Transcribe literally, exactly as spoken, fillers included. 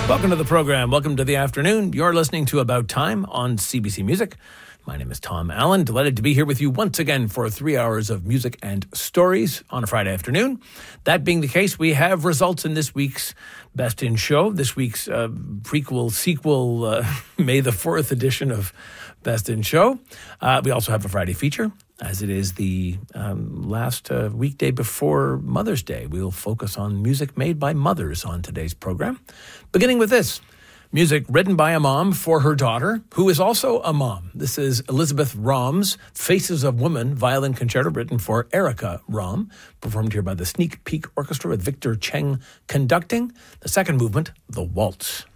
Welcome to the program. Welcome to the afternoon. You're listening to About Time on C B C Music. My name is Tom Allen. Delighted to be here with you once again for three hours of music and stories on a Friday afternoon. That being the case, we have results in this week's Best in Show, this week's uh, prequel, sequel, uh, May the fourth edition of Best in Show. Uh, we also have a Friday feature, as it is the um, last uh, weekday before Mother's Day. We'll focus on music made by mothers on today's program. Beginning with this. Music written by a mom for her daughter, who is also a mom. This is Elizabeth Romm's Faces of Women violin concerto written for Erica Romm, performed here by the Sneak Peek Orchestra with Victor Cheng conducting. The second movement, the Waltz.